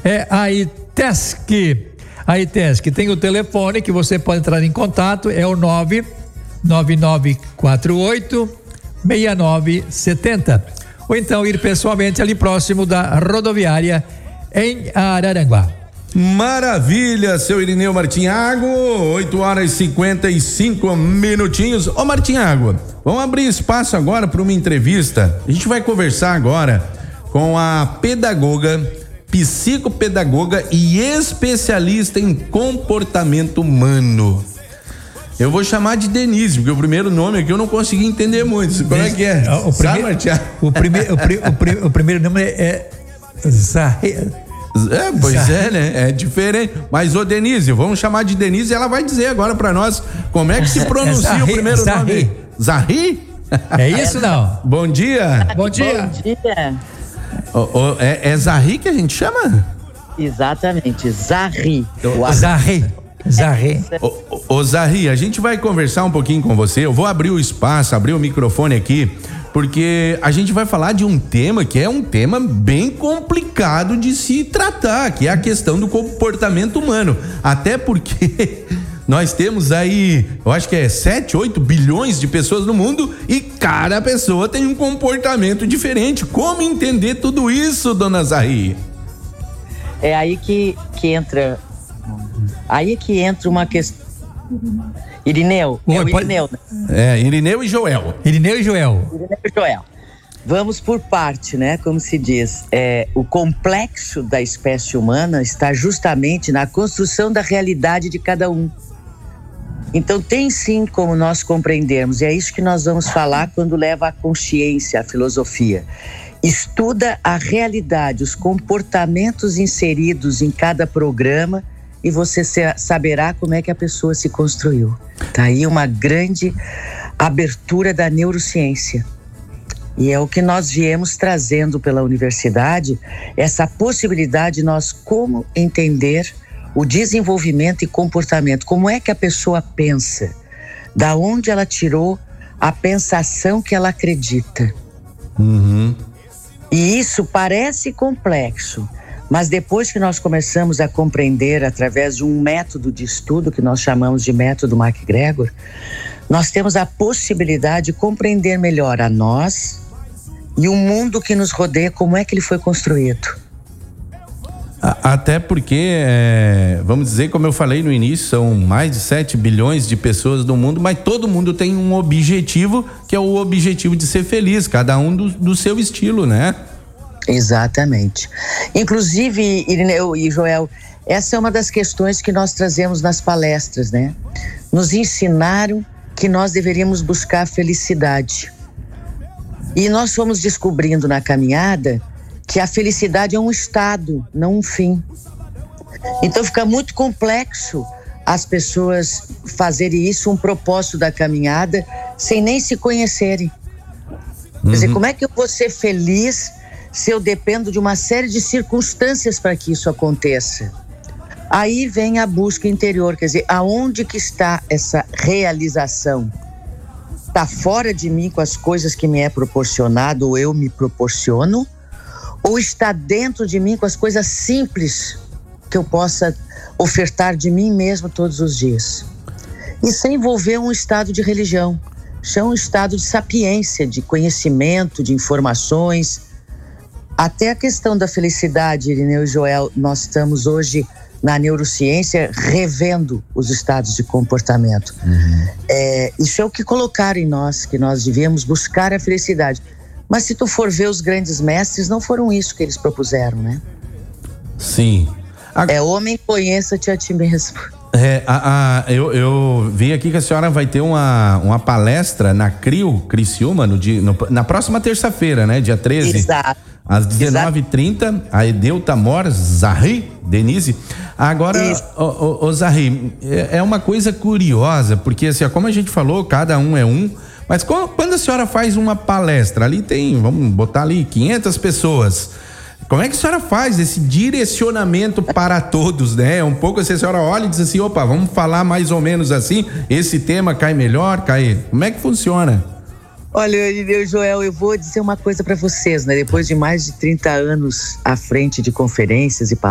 É a ITESC. A ITESC tem o telefone que você pode entrar em contato, é o 99948-6970. Ou então ir pessoalmente ali próximo da rodoviária em Araranguá. Maravilha, seu Irineu Martinhago, 8h55. Ô Martinhago, vamos abrir espaço agora para uma entrevista. A gente vai conversar agora com a pedagoga, psicopedagoga e especialista em comportamento humano. Eu vou chamar de Denise, porque o primeiro nome aqui eu não consegui entender muito. Como é que é? O primeiro nome é Zahri. Pois é, né? É diferente. Mas, ô Denise, vamos chamar de Denise e ela vai dizer agora pra nós como é que se pronuncia o primeiro nome. Zahri? É isso, não? Bom dia. Bom dia. É Zahri que a gente chama? Exatamente, Zahri. Zahri. Ô Zahri, a gente vai conversar um pouquinho com você. Eu vou abrir o espaço, abrir o microfone aqui, porque a gente vai falar de um tema que é um tema bem complicado de se tratar, que é a questão do comportamento humano. Até porque nós temos aí, eu acho que é 7, 8 bilhões de pessoas no mundo e cada pessoa tem um comportamento diferente. Como entender tudo isso, dona Zahri? É aí que entra uma questão. Irineu, Irineu, né? Irineu e Joel. Irineu e Joel. Vamos por parte, né? Como se diz, o complexo da espécie humana está justamente na construção da realidade de cada um. Então tem sim como nós compreendermos, e é isso que nós vamos falar quando leva a consciência, a filosofia. Estuda a realidade, os comportamentos inseridos em cada programa e você saberá como é que a pessoa se construiu. Tá aí uma grande abertura da neurociência. E é o que nós viemos trazendo pela universidade, essa possibilidade de nós como entender o desenvolvimento e comportamento. Como é que a pessoa pensa? Da onde ela tirou a pensação que ela acredita? Uhum. E isso parece complexo, mas depois que nós começamos a compreender através de um método de estudo que nós chamamos de método MacGregor, nós temos a possibilidade de compreender melhor a nós e o mundo que nos rodeia, como é que ele foi construído. Até porque, vamos dizer, como eu falei no início, são mais de 7 bilhões de pessoas no mundo, mas todo mundo tem um objetivo, que é o objetivo de ser feliz, cada um do seu estilo, né? Exatamente. Inclusive, Irineu e Joel, essa é uma das questões que nós trazemos nas palestras, né? Nos ensinaram que nós deveríamos buscar a felicidade. E nós fomos descobrindo na caminhada que a felicidade é um estado, não um fim. Então fica muito complexo as pessoas fazerem isso um propósito da caminhada sem nem se conhecerem. Quer dizer, como é que eu vou ser feliz se eu dependo de uma série de circunstâncias para que isso aconteça? Aí vem a busca interior, quer dizer, aonde que está essa realização? Está fora de mim com as coisas que me é proporcionado ou eu me proporciono? Ou está dentro de mim com as coisas simples que eu possa ofertar de mim mesmo todos os dias? Isso envolver um estado de religião, isso é um estado de sapiência, de conhecimento, de informações. Até a questão da felicidade, Irineu e Joel, nós estamos hoje na neurociência revendo os estados de comportamento. Isso é o que colocaram em nós, que nós devíamos buscar a felicidade. Mas se tu for ver os grandes mestres, não foram isso que eles propuseram, né? Sim. Homem, conheça-te a ti mesmo. Eu vi aqui que a senhora vai ter uma palestra na Criciúma na próxima terça-feira, né? Dia 13. Exato. Às 19h30, a Edeuta Mor Zahri, Denise. Agora, o Zahri, é uma coisa curiosa, porque assim, como a gente falou, cada um é um, mas quando a senhora faz uma palestra, ali tem, vamos botar ali 500 pessoas, como é que a senhora faz esse direcionamento para todos, né? Um pouco assim, a senhora olha e diz assim, opa, vamos falar mais ou menos assim, esse tema cai melhor, como é que funciona? Olha, Joel, eu vou dizer uma coisa para vocês, né? Depois de mais de 30 anos à frente de conferências e palestras,